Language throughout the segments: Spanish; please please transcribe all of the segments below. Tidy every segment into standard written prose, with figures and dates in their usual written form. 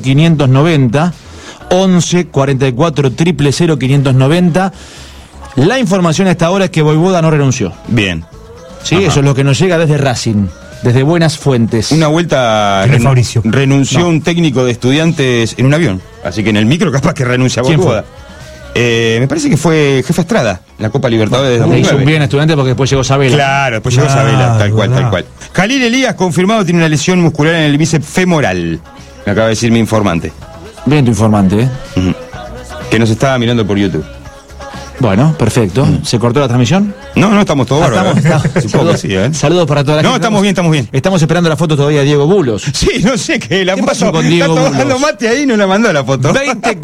590, 11 44 000 590. La información a esta hora es que Vojvoda no renunció. Bien. Sí, Ajá. eso es lo que nos llega desde Racing, desde buenas fuentes. Una vuelta renunció un técnico de Estudiantes en un avión. Así que en el micro capaz que renuncia a Vojvoda. Me parece que fue Jefe Estrada, la Copa Libertadores de 2009. Le hizo un bien a Estudiantes porque después llegó Sabela. Claro, después llegó Sabela, tal cual. Jalil Elías, confirmado, tiene una lesión muscular en el bíceps femoral. Me acaba de decir mi informante. Bien tu informante, Que nos estaba mirando por YouTube. Bueno, perfecto. ¿Se cortó la transmisión? No, estamos todos bárbaros. Saludos, saludos para toda la gente. No, estamos bien. Estamos esperando la foto todavía de Diego Bulos. Sí, no sé qué la ¿Qué foto. pasó con Diego Está Bulos? tomando mate ahí y no la mandó la foto.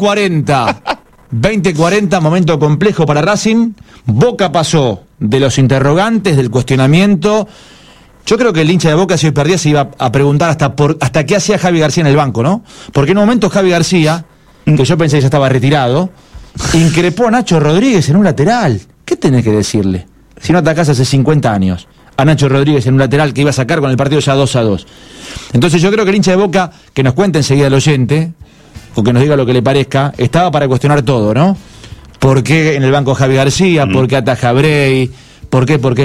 20:40, momento complejo para Racing. Boca pasó de los interrogantes, del cuestionamiento. Yo creo que el hincha de Boca, si hoy perdía, se iba a preguntar hasta qué hacía Javi García en el banco, ¿no? Porque en un momento Javi García, que yo pensé que ya estaba retirado, increpó a Nacho Rodríguez en un lateral. ¿Qué tenés que decirle? Si no atacás hace 50 años a Nacho Rodríguez en un lateral que iba a sacar con el partido ya 2-2. Entonces yo creo que el hincha de Boca, que nos cuente enseguida el oyente, o que nos diga lo que le parezca, estaba para cuestionar todo, ¿no? ¿Por qué en el banco Javi García? ¿Por qué ataja Brey? ¿Por qué esto?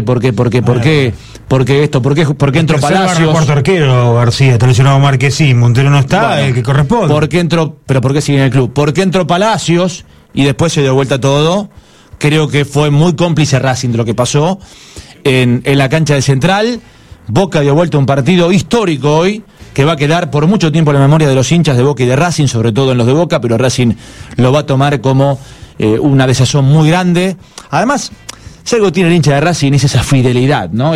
¿Por qué entró Palacios? Cuarto arquero García, está lesionado Marquesín, Montero no está, Bueno, el que corresponde. ¿Por qué entró? ¿Pero por qué sigue en el club? ¿Por qué entró Palacios y después se dio vuelta todo? Creo que fue muy cómplice Racing de lo que pasó en la cancha de Central. Boca dio vuelta a un partido histórico hoy, que va a quedar por mucho tiempo en la memoria de los hinchas de Boca y de Racing, sobre todo en los de Boca, pero Racing lo va a tomar como una desazón muy grande. Además, si algo tiene el hincha de Racing es esa fidelidad, ¿no?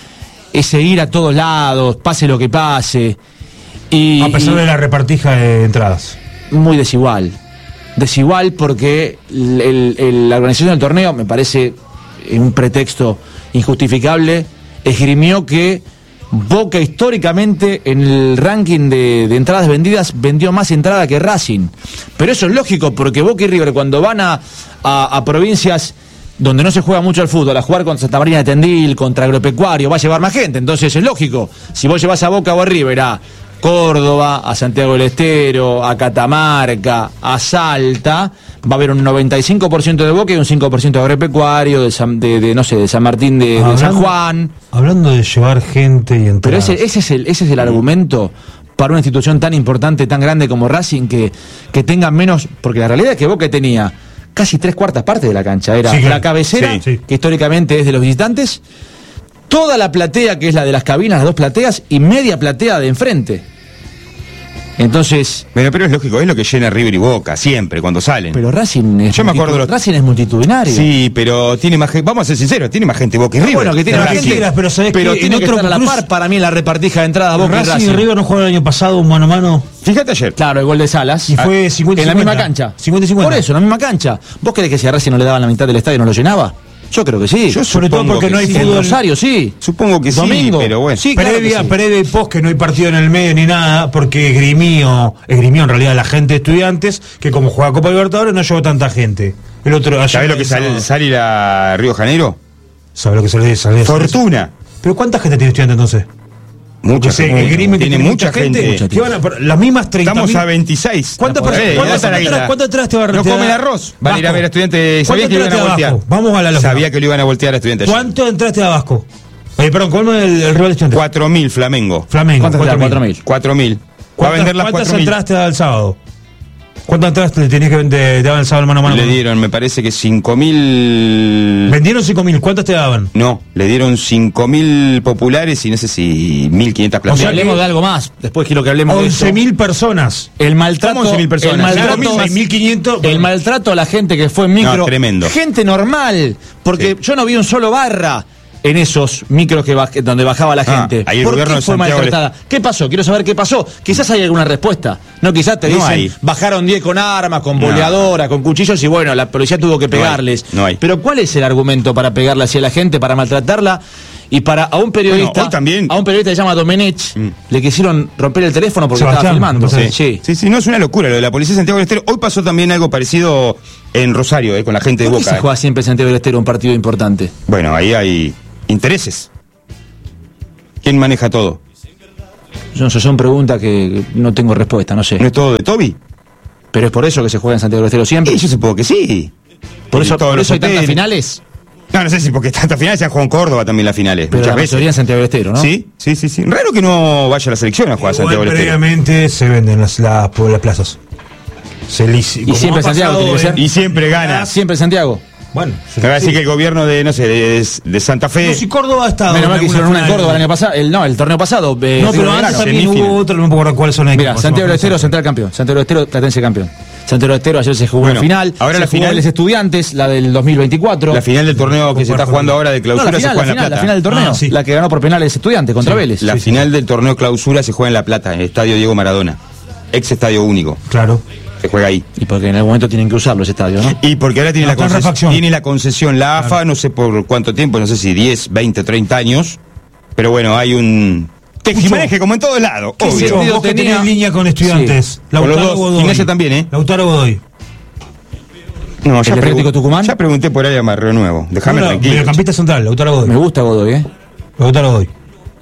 Ese ir a todos lados, pase lo que pase. A pesar de la repartija de entradas. Muy desigual. Desigual porque la organización del torneo, me parece un pretexto injustificable, esgrimió que Boca históricamente en el ranking de entradas vendidas vendió más entrada que Racing. Pero eso es lógico porque Boca y River cuando van a provincias donde no se juega mucho al fútbol, a jugar contra Santa Marina de Tendil, contra Agropecuario, va a llevar más gente. Entonces es lógico, si vos llevas a Boca o a River a Córdoba, a Santiago del Estero, a Catamarca, a Salta, va a haber un 95% de Boca y un 5% de Agropecuario, de San Martín de San Juan. Hablando de llevar gente y entradas. Pero ese es el argumento para una institución tan importante, tan grande como Racing, que tenga menos, porque la realidad es que Boca tenía casi 3/4 partes de la cancha, era la cabecera, que históricamente es de los visitantes, toda la platea que es la de las cabinas, las dos plateas, y media platea de enfrente. Entonces... Pero es lógico, es lo que llena River y Boca, siempre, cuando salen. Pero Racing es, Racing es multitudinario. Sí, pero tiene más gente, vamos a ser sinceros, tiene más gente Boca y River. Bueno, que tiene más gente, pero tiene que estar a la par para mí la repartija de entrada Boca y Racing. Y River no jugaron el año pasado un mano a mano. Fíjate ayer. Claro, el gol de Salas. Y fue 50-50. En la misma cancha. 50-50. Por eso, en la misma cancha. ¿Vos creés que si a Racing no le daban la mitad del estadio no lo llenaba? Yo creo que sí. Yo sobre todo porque no hay fútbol. En Rosario, sí. Supongo que Domingo. sí, pero bueno. Sí, previa y post, que no hay partido en el medio ni nada, porque esgrimió en realidad la gente de Estudiantes, que como juega Copa Libertadores no llegó tanta gente. El otro, ¿sabés lo que sale a Río de Janeiro? ¿Sabés lo que sale? Fortuna. ¿Pero cuánta gente tiene Estudiantes entonces? Mucha gente. Tiene mucha gente. Las mismas 30. Estamos a 26. ¿Cuántas entradas te va a retirar? No comen arroz. Van a ir a ver a Estudiantes. Sabía que lo iban a voltear. Vamos a la lógica. Sabía que lo iban a voltear a Estudiantes. ¿Cuánto entraste a Vasco? Perdón, ¿cómo es el rival de Estudiantes? 4.000 Flamengo. ¿Cuántas 4.000? 4.000. Va a vender las 4.000. ¿Cuántas entraste al sábado? ¿Cuántas entradas le tenías que te daban el sábado mano a mano? Le dieron, me parece que 5.000. ¿Vendieron 5.000? ¿Cuántas te daban? No, le dieron 5.000 populares y no sé si 1.500 platas. O sea, hablemos de algo más. Después quiero que hablemos de eso. 11.000 personas. El maltrato. 11.000 personas. El maltrato a la gente que fue en micro. No, tremendo. Gente normal. Porque yo no vi un solo barra en esos micros donde bajaba la gente. Ahí el ¿Por gobierno qué de fue Santiago maltratada? ¿Qué pasó? Quiero saber qué pasó. Quizás hay alguna respuesta. No, quizás te dicen, bajaron 10 con armas, con boleadora, con cuchillos y bueno, la policía tuvo que pegarles. No hay. Pero ¿cuál es el argumento para pegarle así a la gente, para maltratarla? Y para a un periodista, hoy también, a un periodista que se llama Domenech, le quisieron romper el teléfono porque Sebastián, estaba filmando. Sí, no es una locura lo de la policía de Santiago del Estero. Hoy pasó también algo parecido en Rosario, con la gente de ¿Por qué Boca. se juega siempre en Santiago del Estero un partido importante? Bueno, ahí hay intereses. ¿Quién maneja todo? son preguntas que no tengo respuesta, no sé. ¿No es todo de Toby? Pero es por eso que se juega en Santiago del Estero siempre. Y yo supongo que sí. Por eso hay tantas finales. No sé si porque tantas finales se han jugado en Córdoba también las finales. Pero muchas la veces. mayoría en Santiago del Estero, ¿no? Sí. Raro que no vaya a la selección a jugar a Santiago del Estero. Previamente se venden las plazas. Y siempre Santiago tiene que ser. Y siempre gana. Siempre Santiago. Bueno, Me va a decir que el gobierno de Santa Fe. No, si Córdoba ha estado. Menos mal que hicieron una en Córdoba el año pasado. El torneo pasado. No, pero antes también hubo otro, no me puedo acordar cuáles son los equipos. Mira, Santiago del Estero, Central campeón. Santiago del Estero, Platense campeón. Santiago del Estero ayer se jugó la final. Ahora se la jugó final. de los Estudiantes, la del 2024. La final del torneo que se está jugando ahora de clausura se juega en La Plata. La final del torneo. Sí. La que ganó por penales Estudiantes contra Vélez. La final del torneo clausura se juega en La Plata, en el Estadio Diego Maradona. Ex estadio único. Claro. Se juega ahí. Y porque en algún momento tienen que usarlo ese estadio, ¿no? Y porque ahora tiene la concesión la AFA, claro. No sé por cuánto tiempo, no sé si 10, 20, 30 años. Pero bueno, hay un tejimaneje como en todos lados, obvio. Vos que tenés en línea con Estudiantes. Sí. Lautaro Godoy. Ignacio también, ¿eh? Lautaro Godoy. No, ya Atlético Tucumán. Ya pregunté por área Marrero Nuevo. Déjame tranquilo. Mediocampista central, Lautaro Godoy. Me gusta Godoy, ¿eh? Lautaro Godoy.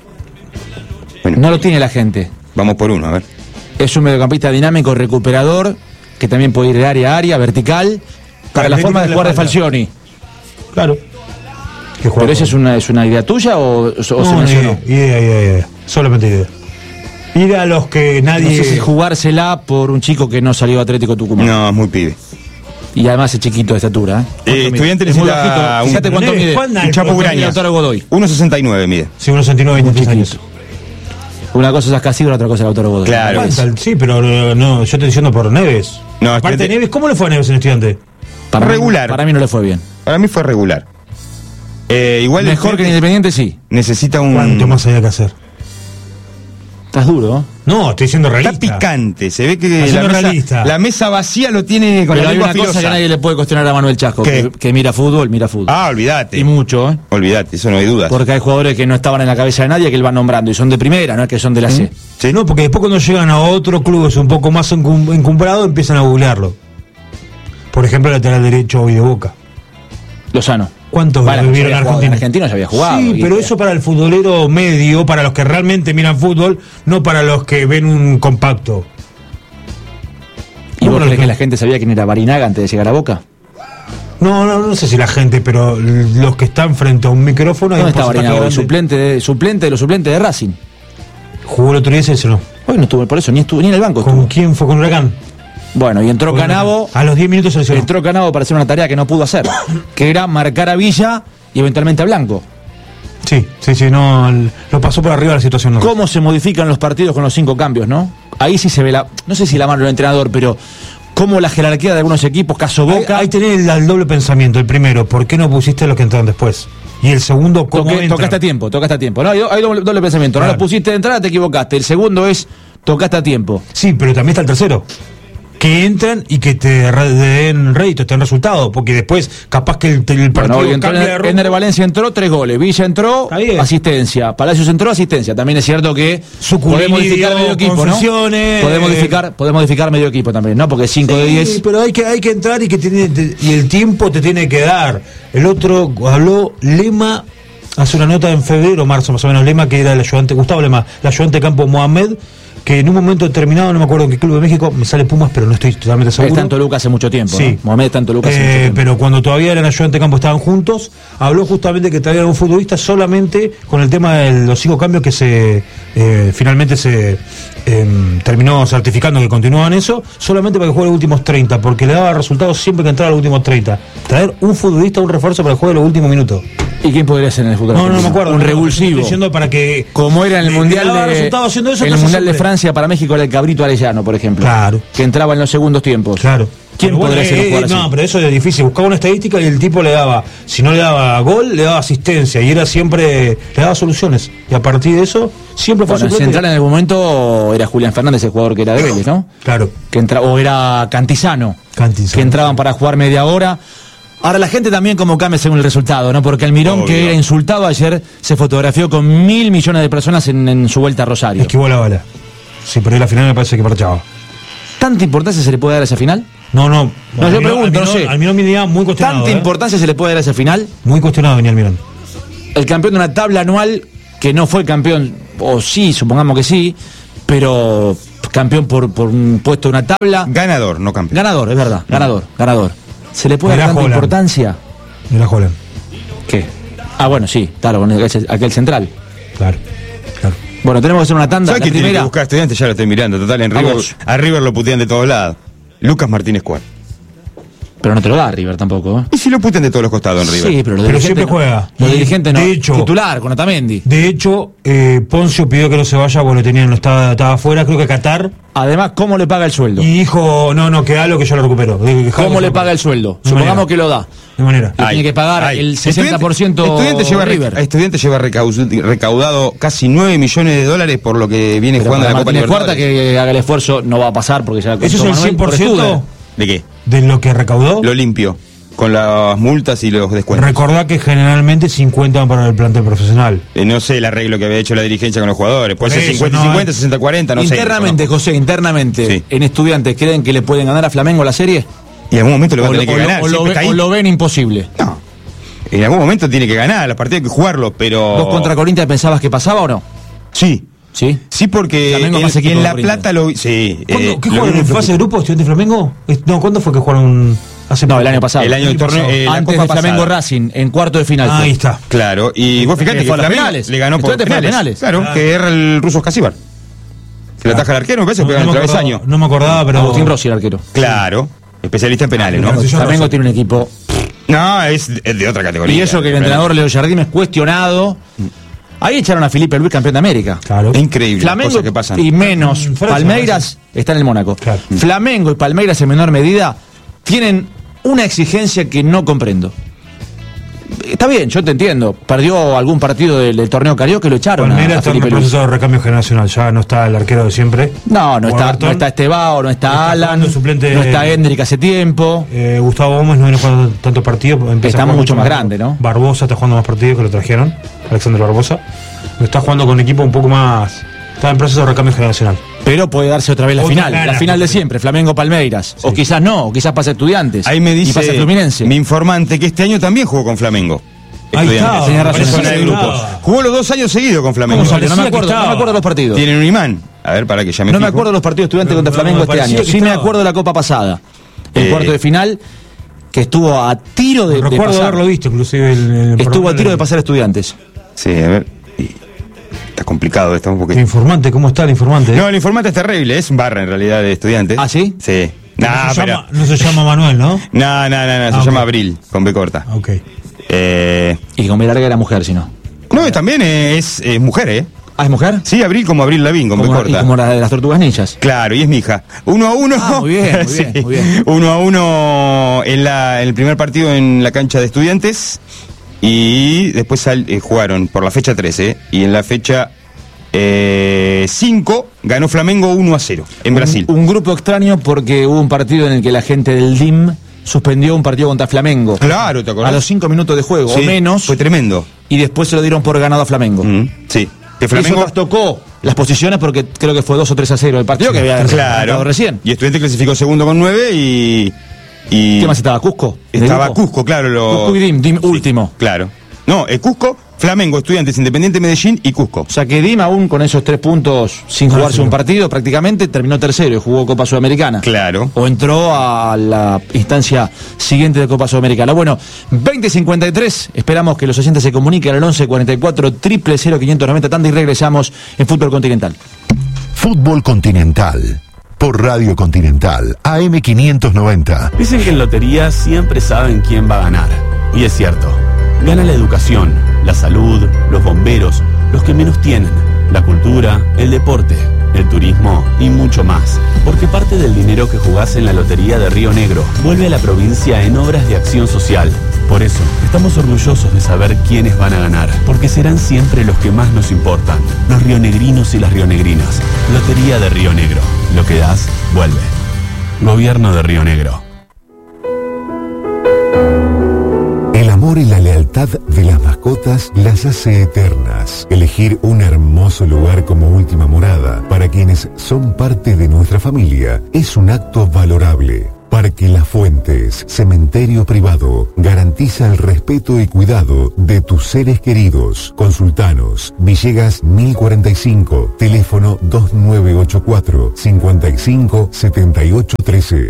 Bueno. No lo tiene la gente. Vamos por uno, a ver. Es un mediocampista dinámico, recuperador, que también puede ir de área a área, vertical, para la forma de jugar de Falcioni. Claro. ¿Pero esa es una idea tuya o se mencionó? Idea. Solamente idea. Ir a los que nadie... No sé si jugársela por un chico que no salió Atlético Tucumán. No, es muy pibe. Y además es chiquito de estatura, Estudiante necesita fíjate cuánto mide. Un Chapo Uraña. 1.69 mide. Sí, 1.69, 23 años. Una cosa es Ascasío, la otra cosa es Lautaro Godoy. Claro. Sí, pero no, yo estoy diciendo por Neves. No, aparte de Neves, ¿cómo le fue a Neves en Estudiante? Regular. Para mí no le fue bien. Para mí fue regular. Igual mejor que en Independiente, sí. Necesita un... ¿Cuánto más había que hacer? Estás duro, ¿eh? No, estoy diciendo realista. Está picante, se ve que la mesa vacía lo tiene con pero la hay lengua una filosa. cosa que nadie le puede cuestionar a Manuel Chasco, que mira fútbol. Ah, olvídate. Y mucho, ¿eh? Olvídate, eso no hay dudas. Porque hay jugadores que no estaban en la cabeza de nadie que él va nombrando y son de primera, no es que son de la C. Sí, no, porque después cuando llegan a otro club es un poco más encumbrado, empiezan a googlearlo. Por ejemplo, el lateral derecho hoy de Boca. Lozano. ¿Cuántos vivieron en Argentina? En Argentina ya había jugado. Sí, pero eso para el futbolero medio, para los que realmente miran fútbol, no para los que ven un compacto. ¿Y vos crees que la gente sabía quién era Barinaga antes de llegar a Boca? No sé si la gente, pero los que están frente a un micrófono... ¿Dónde está Barinaga? Suplente de los suplentes de Racing. Jugó el otro día ese, ¿no? Hoy no estuvo, por eso, ni en el banco. ¿Con quién fue? ¿Con Huracán? Bueno, y entró Canavo. A los 10 minutos se lesionó. Entró Canavo para hacer una tarea que no pudo hacer, que era marcar a Villa y eventualmente a Blanco. Sí, no, lo pasó por arriba la situación. No. ¿Cómo se modifican los partidos con los 5 cambios, no? Ahí sí se ve no sé si la mano del entrenador, pero cómo la jerarquía de algunos equipos, caso Boca... Ahí tenés el doble pensamiento. El primero, ¿por qué no pusiste los que entraron después? Y el segundo, ¿cómo tocaste a tiempo. No, hay doble pensamiento. Claro. No los pusiste de entrada, te equivocaste. El segundo es, tocaste a tiempo. Sí, pero también está el tercero. Que entran y que te den réditos, te den resultados, porque después capaz que el partido cambia de rumbo. Ener Valencia entró 3 goles, Villa entró, asistencia, Palacios entró, asistencia. También es cierto que puede modificar medio equipo, ¿no? Puede modificar medio equipo también, ¿no? Porque 5 de 10. Sí, pero hay que entrar y y el tiempo te tiene que dar. El otro habló Lema hace una nota en febrero, marzo más o menos, Lema, que era el ayudante, Gustavo Lema, el ayudante de campo Mohamed, que en un momento determinado, no me acuerdo en qué club de México, me sale Pumas, pero no estoy totalmente seguro. Está en Toluca hace mucho tiempo, sí. ¿no? Mohamed está en Toluca hace mucho tiempo. Pero cuando todavía eran ayudantes de campo, estaban juntos, habló justamente que traían un futbolista solamente con el tema de los 5 cambios que finalmente se terminó certificando que continuaban eso, solamente para que juegue los últimos 30, porque le daba resultados siempre que entraba a los últimos 30. Traer un futbolista, un refuerzo para que juegue los últimos minutos. ¿Y quién podría ser en el futuro? No me acuerdo. Un revulsivo. Diciendo para que como era en el Mundial de Francia para México, era el Cabrito Arellano, por ejemplo. Claro. Que entraba en los segundos tiempos. Claro. ¿Quién podría ser un jugador así? No, pero eso es difícil. Buscaba una estadística y el tipo le daba, si no le daba gol, le daba asistencia. Y era siempre, le daba soluciones. Y a partir de eso, siempre fue suplente. Central en algún momento era Julián Fernández, el jugador que era de Vélez, ¿no? Claro. O era Cantizano. Que entraban para jugar media hora. Ahora la gente también como cambia según el resultado, ¿no? Porque Almirón, que era insultado ayer, se fotografió con 1.000 millones de personas en su vuelta a Rosario. Esquivó la bala. Sí, pero en la final me parece que parchaba. ¿Tanta importancia se le puede dar a esa final? No, yo pregunto, no sé. Almirón venía muy cuestionado. ¿Tanta importancia se le puede dar a esa final? Muy cuestionado venía Almirón. El campeón de una tabla anual que no fue campeón, o sí, supongamos que sí, pero campeón por un puesto en una tabla. Ganador, no campeón. Ganador, es verdad, ganador. ¿Se le puede dar tanta importancia? Mira, Holland. ¿Qué? Ah, bueno, sí, claro, con aquel central. Claro. Bueno, tenemos que hacer una tanda. ¿Sabes quién tiene que buscar Estudiantes? Ya lo estoy mirando, total, a River lo putean de todos lados. Lucas Martínez Cuart. Pero no te lo da River tampoco, ¿eh? Y si lo putean de todos los costados en River. Sí, pero siempre juega. Los dirigentes no. De hecho, titular con Otamendi. De hecho, Poncio pidió que no se vaya porque estaba afuera, creo que Qatar. Además, ¿cómo le paga el sueldo? Y dijo, no, quedalo que yo lo recupero. ¿Cómo le paga el sueldo? Supongamos que lo da. De manera. Tiene que pagar el 60% Estudiantes lleva recaudado casi $9 millones por lo que viene jugando la Copa Libertadores. Cuarta que haga el esfuerzo no va a pasar porque ya... ¿Eso es el 100%? ¿De qué? ¿De lo que recaudó? Lo limpio, con las multas y los descuentos. Recordá que generalmente 50 van para el plantel profesional. No sé el arreglo que había hecho la dirigencia con los jugadores. Puede ser 50-50, 60-40, no sé. Internamente, José, sí. ¿En Estudiantes creen que le pueden ganar a Flamengo la serie? Y en algún momento lo van a tener que ganar. O lo ven imposible. No. En algún momento tiene que ganar, los partidos hay que jugarlos, pero... ¿Vos contra Corinthians pensabas que pasaba o no? Sí. ¿Sí? Sí, porque en La Plata lo... Sí. ¿Qué jugaron en fase de grupo, Estudiantes Flamengo? No, ¿cuándo fue que jugaron...? El año pasado. El año del torneo. Antes de Flamengo Racing, en cuarto de final. Ahí está. Claro, y vos fíjate que Flamengo le ganó por penales. Claro, que era el ruso Casíbar. Se le ataja al arquero, me parece que pega en el travesaño. No me acordaba, pero... Agustín Rossi, el arquero. Claro, especialista en penales, ¿no? Flamengo tiene un equipo... No, es de otra categoría. Y eso que el entrenador Leo Jardín es cuestionado. Ahí echaron a Felipe Luis, campeón de América. Claro. Increíble. Flamengo que pasan. Y menos Palmeiras está en el Mónaco. Claro. Flamengo y Palmeiras en menor medida tienen una exigencia que no comprendo. Está bien, yo te entiendo. Perdió algún partido del torneo Carioca y lo echaron. Palmeiras está en el proceso de recambio generacional. Ya no está el arquero de siempre. No está Estebao, no está Alan, no está Hendrik hace tiempo. Gustavo Gómez no viene jugando tantos partidos. Está mucho más grande, ¿no? Barbosa está jugando más partidos que lo trajeron. Alexander Barbosa. Está jugando con un equipo un poco más... Está en proceso de recambio generacional. Pero puede darse otra vez la final de siempre, Flamengo-Palmeiras. Sí. O quizás no, o quizás pasa Estudiantes. Ahí me dice y pasa Fluminense. Mi informante que este año también jugó con Flamengo. Ahí está, tenía razón. De grupos. Jugó los 2 años seguidos con Flamengo. No me acuerdo los partidos. Tienen un imán. A ver, para que ya me No me acuerdo los partidos Estudiantes contra Flamengo este año. Sí me acuerdo de la Copa pasada. El cuarto de final, que estuvo a tiro de recuerdo pasar. Haberlo visto, inclusive. Estuvo a tiro de pasar Estudiantes. Sí, a ver. Está complicado esto un poquito. ¿El informante? ¿Cómo está el informante? No, el informante es terrible, es un barra en realidad de Estudiantes. ¿Ah, sí? Sí. No se llama Manuel, ¿no? No, se llama Abril, con B corta. Ok. Y con B larga era mujer, si no. No, también es mujer, ¿eh? ¿Ah, es mujer? Sí, Abril como Abril Lavín, con B corta. Y como la de las Tortugas Ninjas. Claro, y es mi hija. 1-1. Ah, muy bien, sí. muy bien. 1-1 en el primer partido en la cancha de Estudiantes. Y después jugaron por la fecha 13. Y en la fecha 5 ganó Flamengo 1-0 en Brasil. Un grupo extraño porque hubo un partido en el que la gente del DIM suspendió un partido contra Flamengo. Claro, ¿te acordás? A los 5 minutos de juego, sí, o menos. Fue tremendo. Y después se lo dieron por ganado a Flamengo. Sí. Que Flamengo tocó las posiciones porque creo que fue 2 o 3-0 el partido que había ganado recién. Y Estudiantes clasificó segundo con 9 y ¿qué más estaba? ¿Cusco? Estaba Cusco, claro. Cusco y DIM último. Claro. No, Cusco, Flamengo, Estudiantes, Independiente Medellín y Cusco. O sea que DIM aún con esos 3 puntos sin jugarse un partido prácticamente terminó tercero y jugó Copa Sudamericana. Claro. O entró a la instancia siguiente de Copa Sudamericana. Bueno, 20:53, esperamos que los oyentes se comuniquen al 1144 000 590 tanda y regresamos en Fútbol Continental. Fútbol Continental. Por Radio Continental, AM 590. Dicen que en lotería siempre saben quién va a ganar. Y es cierto. Gana la educación, la salud, los bomberos, los que menos tienen, la cultura, el deporte, el turismo y mucho más. Porque parte del dinero que jugás en la Lotería de Río Negro vuelve a la provincia en obras de acción social. Por eso, estamos orgullosos de saber quiénes van a ganar, porque serán siempre los que más nos importan, los rionegrinos y las rionegrinas. Lotería de Río Negro. Lo que das, vuelve. Gobierno de Río Negro. El amor y la lealtad de las mascotas las hace eternas. Elegir un hermoso lugar como última morada para quienes son parte de nuestra familia es un acto valorable. Parque Las Fuentes, cementerio privado, garantiza el respeto y cuidado de tus seres queridos. Consultanos, Villegas 1045, teléfono 2984 55 78 13.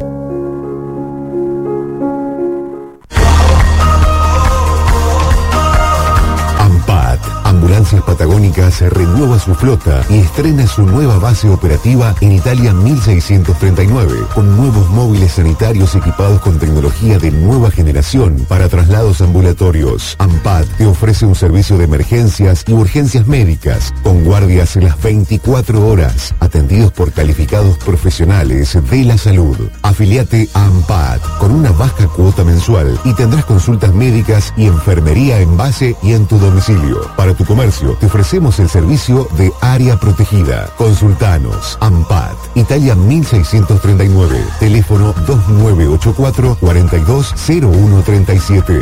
Ambulancias Patagónicas renueva su flota y estrena su nueva base operativa en Italia 1639, con nuevos móviles sanitarios equipados con tecnología de nueva generación para traslados ambulatorios. AMPAT te ofrece un servicio de emergencias y urgencias médicas, con guardias en las 24 horas, atendidos por calificados profesionales de la salud. Afiliate a AMPAT con una baja cuota mensual y tendrás consultas médicas y enfermería en base y en tu domicilio. Para tu comercio, te ofrecemos el servicio de área protegida. Consultanos. AMPAT, Italia 1639, teléfono 2984 420137.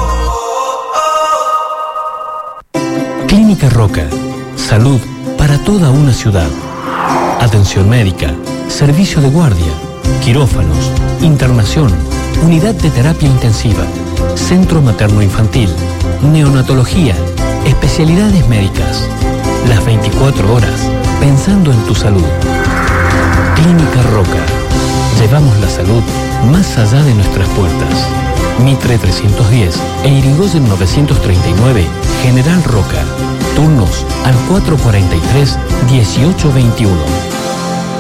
Clínica Roca. Salud para toda una ciudad. Atención médica, servicio de guardia, quirófanos, internación, unidad de terapia intensiva, centro materno-infantil, neonatología, especialidades médicas. Las 24 horas, pensando en tu salud. Clínica Roca. Llevamos la salud más allá de nuestras puertas. Mitre 310 e Irigoyen 939, General Roca. Turnos al 443-1821.